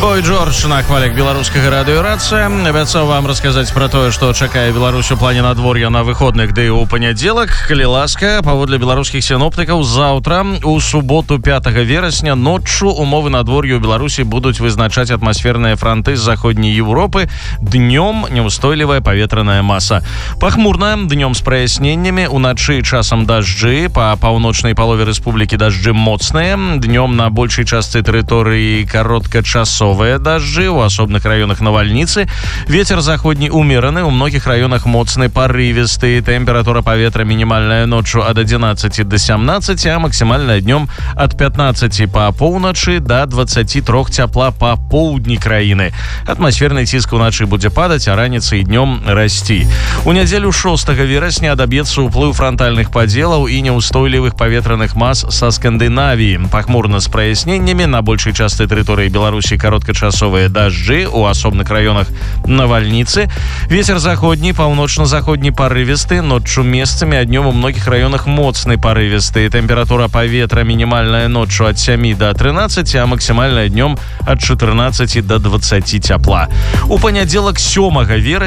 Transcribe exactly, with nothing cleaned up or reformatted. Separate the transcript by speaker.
Speaker 1: Бой Джордж на хвалях беларускага радыёрацыя. Абяцаў вам расказаць пра тое, што чакае Беларусь у плане надвор'я на выходных, ды і ў панядзелак. Калі ласка, паводле беларускіх сіноптыкаў, заўтра, у суботу пятага верасня, ноччу умовы надвор'я ў Беларусі будуць вызначаць атмасферныя франты з заходняй Еўропы. Днём няўстойлівая паветраная маса. Пахмурна, днём з праясненнямі, уначы часам дажджы, па паўночнай палове рэспублікі дажджы моцныя. Днём на большай частцы тэрыторыі кароткачасовыя дажджы, у асобных раёнах навальніцы. Вецер заходні умераны, у многіх раёнах моцны парывісты. Тэмпература паветра мінімальная ноччу ад адзінаццаці да сямнаццаці, а максімальная днём ад пятнаццаці па поўначы да дваццаці трох цяпла па поўдні краіны. Атмасферны ціск уначы будзе падаць, а раніцай і днём расці. У нядзелю шостага верасня адаб'ецца ўплыў франтальных падзелаў і няўстойлівых паветраных мас са Скандынавіі. Пахмурна з праясненнямі, на большай частцы тэрыторыі Беларусі кароткачасовыя дажджы, у асобных раёнах навальніцы. Вецер заходні, паўночна-заходні парывісты, ноччу месцамі, а днём у многіх раёнах моцны парывісты. Тэмпература паветра мінімальная ноччу ад сямі да трынаццаці, а максімальная днём ад чатырнаццаці да дваццаці цяпла. У панядзелак сёмага верасня